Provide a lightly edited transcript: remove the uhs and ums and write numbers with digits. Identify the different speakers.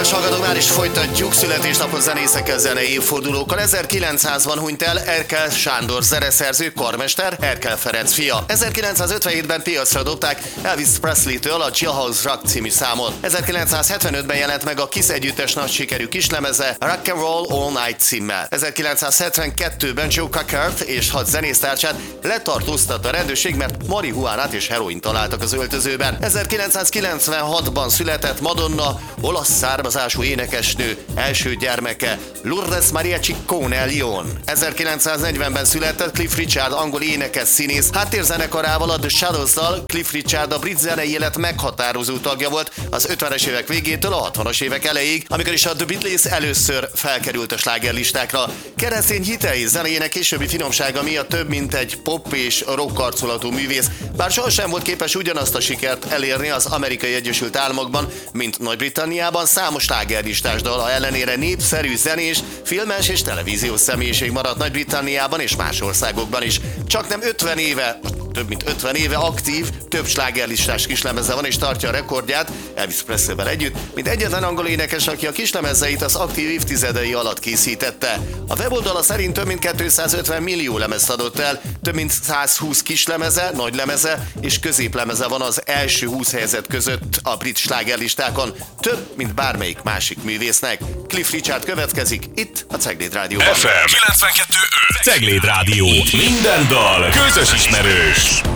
Speaker 1: Kedves hallgatók, is folytatjuk születésnapos zenészekkel, zenei évfordulókkal. 1900-ban hunyt el Erkel Sándor zeneszerző, karmester, Erkel Ferenc fia. 1957-ben piacra dobták Elvis Presley-től a Jailhouse Rock című számot. 1975-ben jelent meg a Kiss együttes nagy sikerű kislemeze Rock and Roll All Night címmel. 1972-ben Joe Cockert és 6 zenésztársát letartóztatta a rendőrség, mert marihuánát és heroin találtak az öltözőben. 1996-ban született Madonna, olasz származású énekesnő első gyermeke, Lourdes Maria Ciccone Lyon. 1940-ben született Cliff Richard, angol énekes színész. Háttérzenekarával, a The Shadows-dal Cliff Richard a brit zenei élet meghatározó tagja volt az 50-es évek végétől a 60-as évek elejéig, amikor is a The Beatles először felkerült a slágerlistákra. Keresztény hitei zenéjének későbbi finomsága miatt több mint egy pop és rock arculatú művész, bár sohasem volt képes ugyanazt a sikert elérni az Amerikai Egyesült Államokban, mint Nagy-Britanniában. Számos slágerlistás dala ellenére népszerű zenés, filmes és televíziós személyiség maradt Nagy-Britanniában és más országokban is. Csaknem 50 éve, több mint 50 éve aktív, több slágerlistás kislemeze van és tartja a rekordját Elvis Presley-vel együtt, mint egyetlen angol énekes, aki a kislemezeit az aktív évtizedei alatt készítette. A weboldala szerint több mint 250 millió lemezt adott el, több mint 120 kislemeze, nagylemeze és középlemeze van az első 20 helyezett között a brit slágerlistákon, több, mint bármelyik másik művésznek. Cliff Richard következik itt a Cegléd Rádióban.
Speaker 2: FM 92.5 Cegléd Rádió. Minden dal közös ismerős.